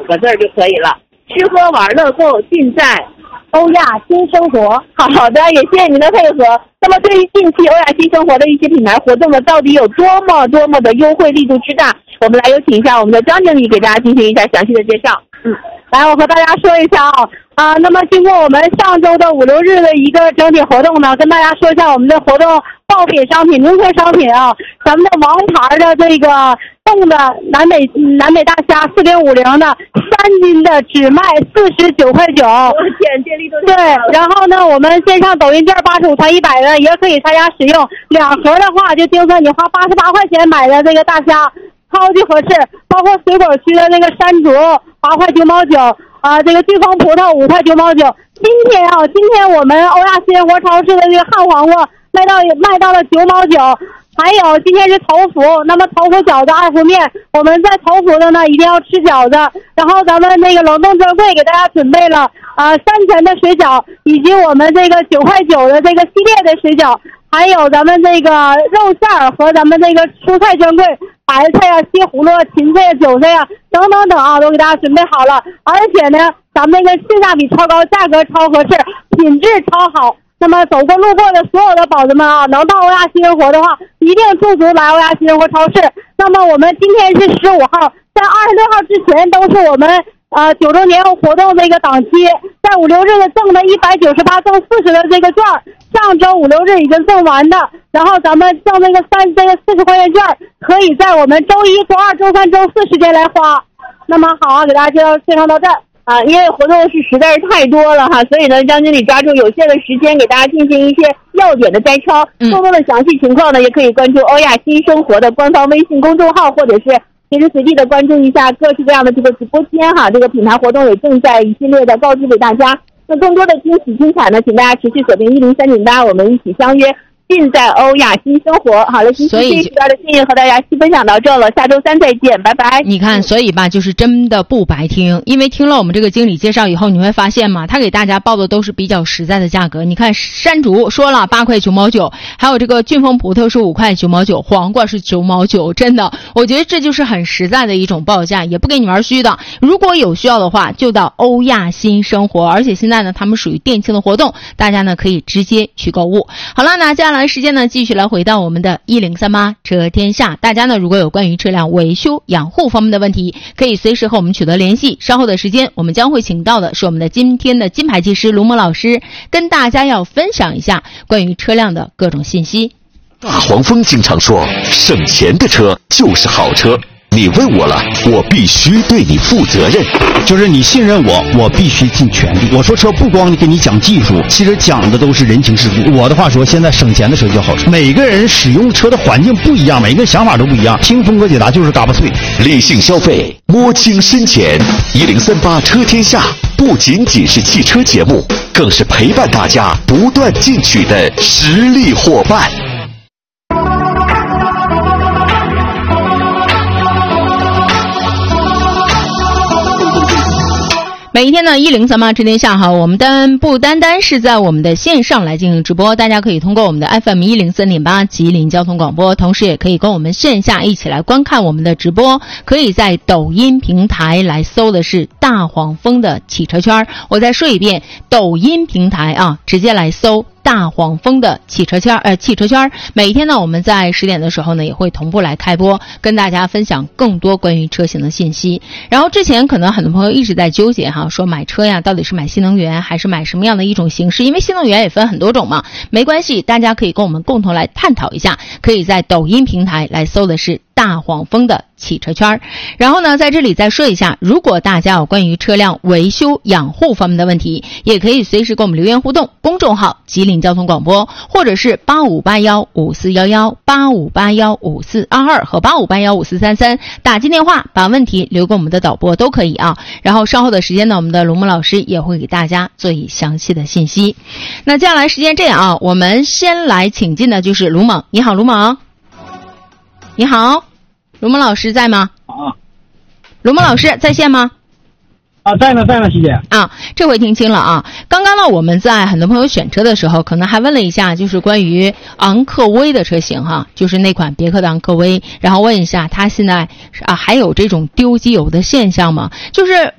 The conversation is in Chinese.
个字就可以了。吃喝玩乐购尽在欧亚新生活。 好的，也谢谢您的配合。那么对于近期欧亚新生活的一些品牌活动呢，到底有多么的优惠力度之大，我们来有请一下我们的张经理给大家进行一下详细的介绍。 来，我和大家说一下那么经过我们上周的5、6日的一个整体活动呢，跟大家说一下我们的活动爆品商品、农村商品咱们的王牌的这个冻的南美大虾4.50的3斤的只卖49.9块9。 我天，这力度对，然后呢，我们线上抖音券85才100的也可以参加使用，2盒的话就精算你花88块钱买的这个大虾，超级合适。包括水果区的那个山竹8块9毛9这个劲风葡萄5块9毛9。今天我们欧亚新生活超市的这个旱黄瓜卖到了9毛9。还有今天是头伏，那么头伏饺子2伏面，我们在头伏的呢一定要吃饺子。然后咱们那个冷冻专柜给大家准备了3层的水饺，以及我们这个9块9的这个系列的水饺，还有咱们这个肉馅和咱们这个蔬菜专柜，白菜西葫芦、芹菜、韭菜等等等都给大家准备好了。而且呢，咱们那个性价比超高，价格超合适，品质超好。那么走过路过的所有的宝子们能到欧亚新生活的话，一定驻足来欧亚新生活超市。那么我们今天是15号，在26号之前都是我们9周年活动的一个档期，在5、6日的赠的198赠40的这个券，上周5、6日已经赠完的，然后咱们赠这个40块钱券，可以在我们周1、周2、周3、周4时间来花。那么好给大家介绍到这儿。 因为活动是实在是太多了所以呢，张经理抓住有限的时间给大家进行一些要点的摘抄。更多的详细情况呢，也可以关注欧亚新生活的官方微信公众号，或者是随时随地的关注一下各式各样的这个直播间这个品牌活动也正在一系列的告知给大家。那更多的惊喜精彩呢，请大家持续锁定103.8，我们一起相约尽在欧亚新生活。好了，今天这时段的信息和大家分享到这了，下周3再见，拜拜。 你看，所以吧，就是真的不白听，因为听了我们这个经理介绍以后，你会发现嘛，他给大家报的都是比较实在的价格。你看山竹说了8块9毛9，还有这个劲风葡萄是5块9毛9，黄瓜是9毛9，真的，我觉得这就是很实在的一种报价，也不给你玩虚的。如果有需要的话，就到欧亚新生活，而且现在呢，他们属于店庆的活动，大家呢可以直接去购物。好了，那接下来时间呢，继续来回到我们的1038车天下。大家呢如果有关于车辆维修养护方面的问题，可以随时和我们取得联系。稍后的时间我们将会请到的是我们的今天的金牌技师卢某老师，跟大家要分享一下关于车辆的各种信息。 大黄蜂经常说，省钱的车就是好车。你问我了，我必须对你负责任。 就是你信任我，我必须尽全力。我说车不光给你讲技术，其实讲的都是人情世故。我的话说，现在省钱的车就好车。每个人使用车的环境不一样，每个人想法都不一样。听峰哥解答就是嘎巴脆。 理性消费，摸清深浅。1038车天下不仅仅是汽车节目，更是陪伴大家不断进取的实力伙伴。 每一天呢1038车天下我们不单单是在我们的线上来进行直播，大家可以通过我们的 FM 103.8吉林交通广播，同时也可以跟我们线下一起来观看我们的直播。可以在抖音平台来搜的是大黄蜂的汽车圈，我再说一遍，抖音平台直接来搜大黄蜂的汽车圈。每一天呢，我们在10点的时候呢，也会同步来开播，跟大家分享更多关于车型的信息。然后之前可能很多朋友一直在纠结说买车呀，到底是买新能源还是买什么样的一种形式？因为新能源也分很多种嘛，没关系，大家可以跟我们共同来探讨一下。可以在抖音平台来搜的是大黄蜂的汽车圈。然后呢，在这里再说一下，如果大家有关于车辆维修养护方面的问题，也可以随时跟我们留言互动，公众号吉林交通广播，或者是85815411、85815422和85815433，打进电话把问题留给我们的导播都可以然后稍后的时间呢，我们的卢某老师也会给大家做以详细的信息。那接下来时间这样我们先来请进的就是卢某。你好，卢某。你好，卢某老师在吗？卢某老师在线吗？ 在呢，师姐。 这回听清了刚刚呢，我们在很多朋友选车的时候，可能还问了一下，就是关于昂科威的车型就是那款别克的昂科威，然后问一下，它现在还有这种丢机油的现象吗？就是